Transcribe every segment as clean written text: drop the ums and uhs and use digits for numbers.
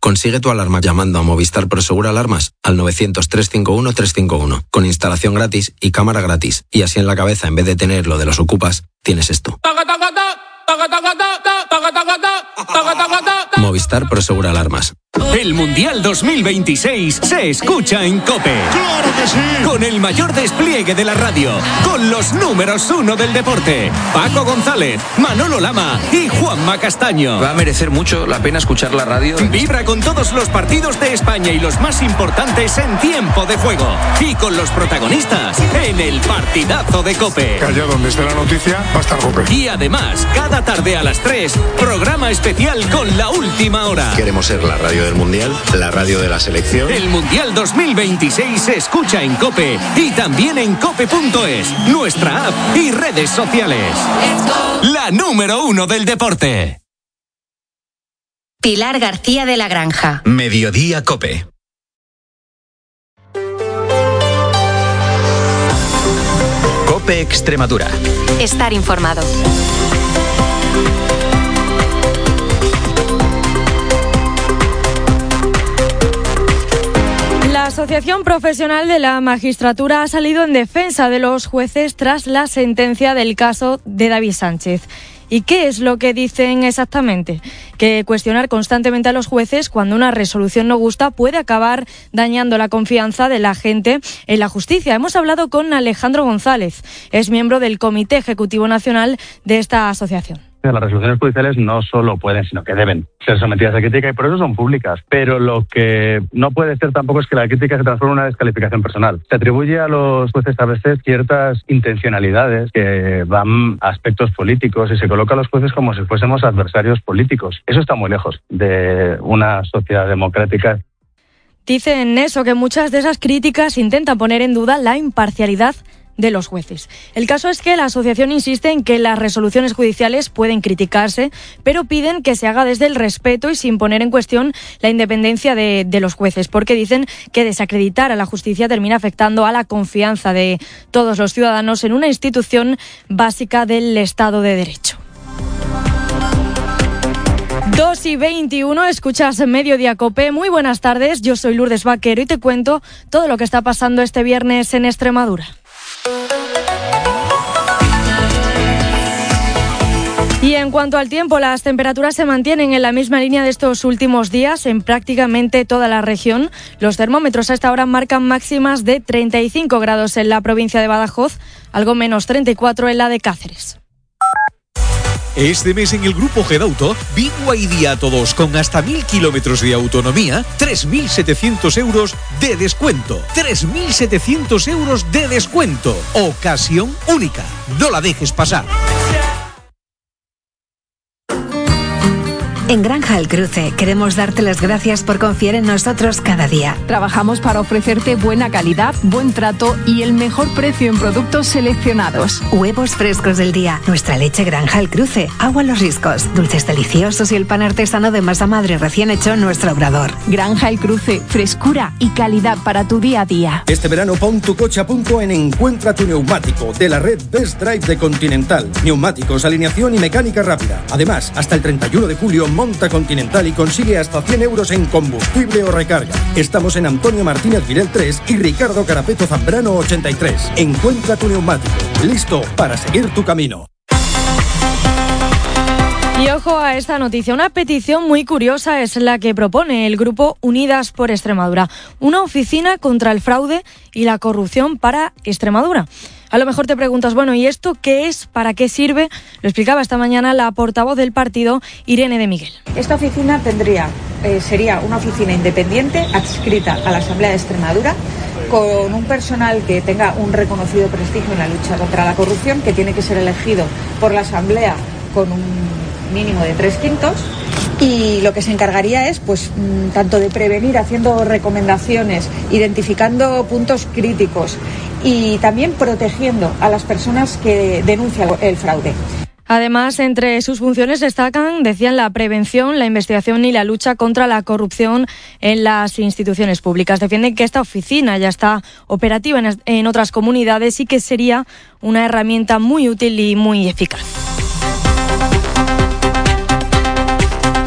Consigue tu alarma llamando a Movistar Prosegur Alarmas al 900-351-351, con instalación gratis y cámara gratis. Y así en la cabeza, en vez de tener lo de los ocupas, tienes esto. Movistar Prosegur Alarmas. El Mundial 2026 se escucha en COPE. ¡Claro que sí! Con el mayor despliegue de la radio, con los números 1 del deporte, Paco González, Manolo Lama y Juanma Castaño. Va a merecer mucho la pena escuchar la radio. Vibra con todos los partidos de España y los más importantes en tiempo de juego. Y con los protagonistas en el partidazo de COPE. Que allá donde esté la noticia va a estar COPE. Y además, cada tarde a las 3, programa especial con La Última Hora. Queremos ser la radio del Mundial, la radio de la selección. El Mundial 2026 se escucha en COPE y también en cope.es, nuestra app y redes sociales. La número 1 del deporte. Pilar García de la Granja. Mediodía COPE. COPE Extremadura. Estar informado. La Asociación Profesional de la Magistratura ha salido en defensa de los jueces tras la sentencia del caso de David Sánchez. ¿Y qué es lo que dicen exactamente? Que cuestionar constantemente a los jueces cuando una resolución no gusta puede acabar dañando la confianza de la gente en la justicia. Hemos hablado con Alejandro González, es miembro del Comité Ejecutivo Nacional de esta asociación. Las resoluciones judiciales no solo pueden, sino que deben ser sometidas a crítica y por eso son públicas. Pero lo que no puede ser tampoco es que la crítica se transforme en una descalificación personal. Se atribuye a los jueces a veces ciertas intencionalidades que van a aspectos políticos y se coloca a los jueces como si fuésemos adversarios políticos. Eso está muy lejos de una sociedad democrática. Dicen eso, que muchas de esas críticas intentan poner en duda la imparcialidad de los jueces. El caso es que la asociación insiste en que las resoluciones judiciales pueden criticarse, pero piden que se haga desde el respeto y sin poner en cuestión la independencia de los jueces, porque dicen que desacreditar a la justicia termina afectando a la confianza de todos los ciudadanos en una institución básica del Estado de Derecho. 2:21, escuchas Mediodía COPE. Muy buenas tardes, yo soy Lourdes Vaquero y te cuento todo lo que está pasando este viernes en Extremadura. Y en cuanto al tiempo, las temperaturas se mantienen en la misma línea de estos últimos días en prácticamente toda la región. Los termómetros a esta hora marcan máximas de 35 grados en la provincia de Badajoz, algo menos 34 en la de Cáceres. Este mes en el Grupo Gedauto, BYD a todos con hasta 1.000 kilómetros de autonomía, 3.700 euros de descuento. 3.700 euros de descuento. Ocasión única. No la dejes pasar. En Granja El Cruce queremos darte las gracias por confiar en nosotros cada día. Trabajamos para ofrecerte buena calidad, buen trato y el mejor precio en productos seleccionados. Huevos frescos del día, nuestra leche Granja El Cruce, agua Los Riscos, dulces deliciosos y el pan artesano de masa madre recién hecho en nuestro obrador. Granja El Cruce, frescura y calidad para tu día a día. Este verano pon tu coche a punto en Encuentra tu Neumático, de la red Best Drive de Continental. Neumáticos, alineación y mecánica rápida. Además, hasta el 31 de julio, monta Continental y consigue hasta 100 euros en combustible o recarga. Estamos en Antonio Martínez Virel 3 y Ricardo Carapeto Zambrano 83. Encuentra tu neumático, listo para seguir tu camino. Y ojo a esta noticia, una petición muy curiosa es la que propone el grupo Unidas por Extremadura, una oficina contra el fraude y la corrupción para Extremadura. A lo mejor te preguntas, bueno, ¿y esto qué es? ¿Para qué sirve? Lo explicaba esta mañana la portavoz del partido, Irene de Miguel. Esta oficina sería una oficina independiente adscrita a la Asamblea de Extremadura, con un personal que tenga un reconocido prestigio en la lucha contra la corrupción, que tiene que ser elegido por la Asamblea con un mínimo de 3/5, y lo que se encargaría es tanto de prevenir haciendo recomendaciones, identificando puntos críticos y también protegiendo a las personas que denuncian el fraude. Además, entre sus funciones destacan, decían, la prevención, la investigación y la lucha contra la corrupción en las instituciones públicas. Defienden que esta oficina ya está operativa en otras comunidades y que sería una herramienta muy útil y muy eficaz.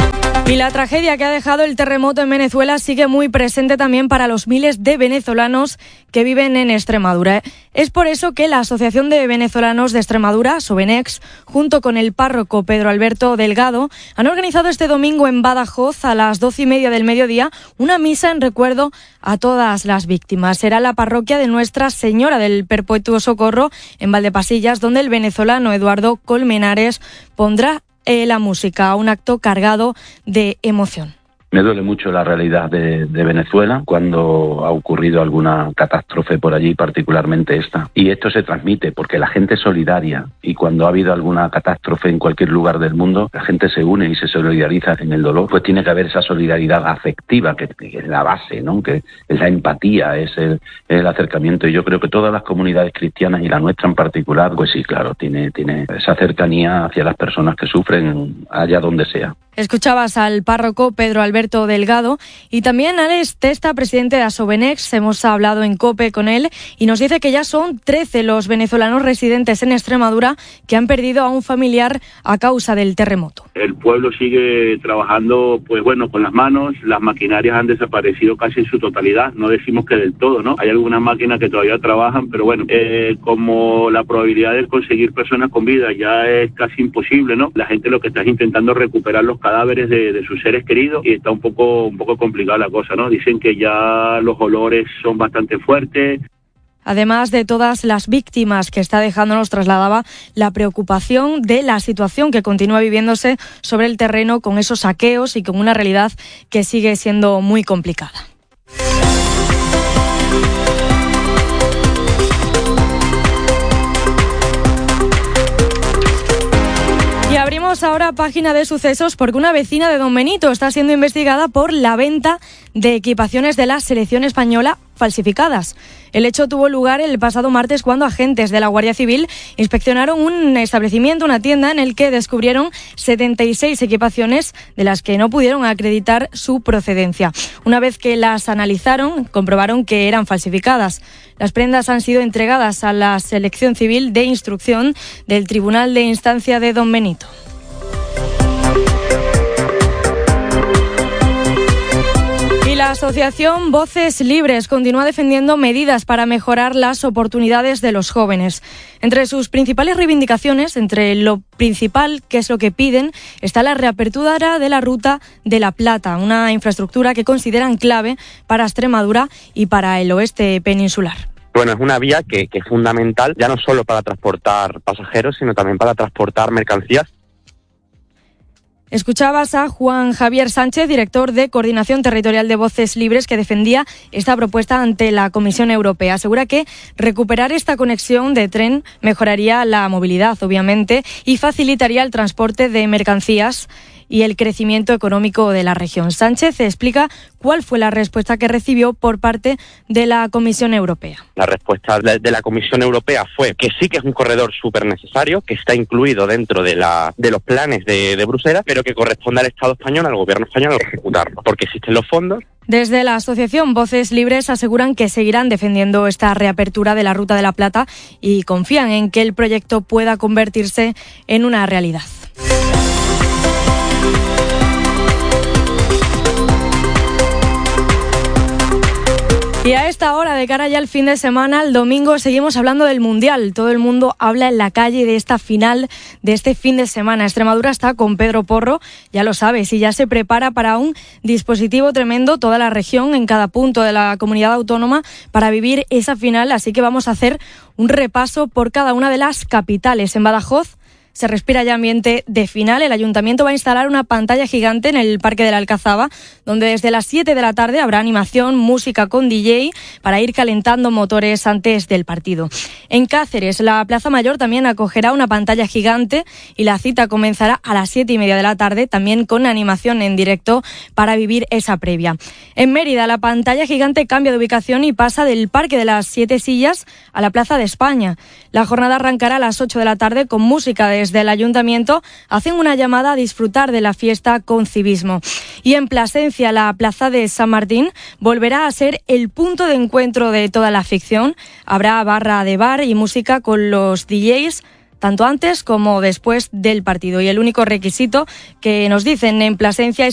Y la tragedia que ha dejado el terremoto en Venezuela sigue muy presente también para los miles de venezolanos que viven en Extremadura. Es por eso que la Asociación de Venezolanos de Extremadura, Sobenex, junto con el párroco Pedro Alberto Delgado, han organizado este domingo en Badajoz a las 12:30 del mediodía una misa en recuerdo a todas las víctimas. Será la parroquia de Nuestra Señora del Perpetuo Socorro en Valdepasillas, donde el venezolano Eduardo Colmenares pondrá la música, un acto cargado de emoción. Me duele mucho la realidad de Venezuela cuando ha ocurrido alguna catástrofe por allí, particularmente esta. Y esto se transmite porque la gente es solidaria y cuando ha habido alguna catástrofe en cualquier lugar del mundo, la gente se une y se solidariza en el dolor. Pues tiene que haber esa solidaridad afectiva que es la base, ¿no? Que es la empatía, es el acercamiento. Y yo creo que todas las comunidades cristianas y la nuestra en particular, pues sí, claro, tiene esa cercanía hacia las personas que sufren allá donde sea. Escuchabas al párroco Pedro Alberto Delgado y también Alex Testa, presidente de Asobenex. Hemos hablado en COPE con él y nos dice que ya son 13 los venezolanos residentes en Extremadura que han perdido a un familiar a causa del terremoto. El pueblo sigue trabajando, pues bueno, con las manos. Las maquinarias han desaparecido casi en su totalidad. No decimos que del todo, ¿no? Hay algunas máquinas que todavía trabajan, pero bueno, como la probabilidad de conseguir personas con vida ya es casi imposible, ¿no? La gente lo que está es intentando recuperar los cadáveres de sus seres queridos y está un poco complicada la cosa, ¿no? Dicen que ya los olores son bastante fuertes. Además de todas las víctimas que está dejando, nos trasladaba la preocupación de la situación que continúa viviéndose sobre el terreno con esos saqueos y con una realidad que sigue siendo muy complicada. Y abrimos ahora página de sucesos porque una vecina de Don Benito está siendo investigada por la venta de equipaciones de la selección española falsificadas. El hecho tuvo lugar el pasado martes cuando agentes de la Guardia Civil inspeccionaron un establecimiento, una tienda, en el que descubrieron 76 equipaciones de las que no pudieron acreditar su procedencia. Una vez que las analizaron, comprobaron que eran falsificadas. Las prendas han sido entregadas a la Selección Civil de Instrucción del Tribunal de Instancia de Don Benito. Y la asociación Voces Libres continúa defendiendo medidas para mejorar las oportunidades de los jóvenes. Entre sus principales reivindicaciones, entre lo principal, que es lo que piden, está la reapertura de la Ruta de la Plata, una infraestructura que consideran clave para Extremadura y para el oeste peninsular. Bueno, es una vía que es fundamental, ya no solo para transportar pasajeros, sino también para transportar mercancías. Escuchabas a Juan Javier Sánchez, director de Coordinación Territorial de Voces Libres, que defendía esta propuesta ante la Comisión Europea. Asegura que recuperar esta conexión de tren mejoraría la movilidad, obviamente, y facilitaría el transporte de mercancías y el crecimiento económico de la región. Sánchez explica cuál fue la respuesta que recibió por parte de la Comisión Europea. La respuesta de la Comisión Europea fue que sí que es un corredor súper necesario, que está incluido dentro de los planes de Bruselas, pero que corresponde al Estado español, al gobierno español, ejecutarlo, porque existen los fondos. Desde la asociación Voces Libres aseguran que seguirán defendiendo esta reapertura de la Ruta de la Plata y confían en que el proyecto pueda convertirse en una realidad. Y a esta hora, de cara ya al fin de semana, el domingo, seguimos hablando del Mundial. Todo el mundo habla en la calle de esta final, de este fin de semana. Extremadura está con Pedro Porro, ya lo sabes, y ya se prepara para un dispositivo tremendo, toda la región, en cada punto de la comunidad autónoma, para vivir esa final. Así que vamos a hacer un repaso por cada una de las capitales. En Badajoz se respira ya ambiente de final. El ayuntamiento va a instalar una pantalla gigante en el Parque de la Alcazaba, donde desde las 7 de la tarde habrá animación, música con DJ para ir calentando motores antes del partido. En Cáceres, la Plaza Mayor también acogerá una pantalla gigante y la cita comenzará a las 7:30 de la tarde, también con animación en directo para vivir esa previa. En Mérida, la pantalla gigante cambia de ubicación y pasa del Parque de las 7 Sillas a la Plaza de España. La jornada arrancará a las 8 de la tarde con música desde el ayuntamiento. Hacen una llamada a disfrutar de la fiesta con civismo. Y en Plasencia, la Plaza de San Martín volverá a ser el punto de encuentro de toda la ficción. Habrá barra de bar y música con los DJs, tanto antes como después del partido. Y el único requisito que nos dicen en Plasencia es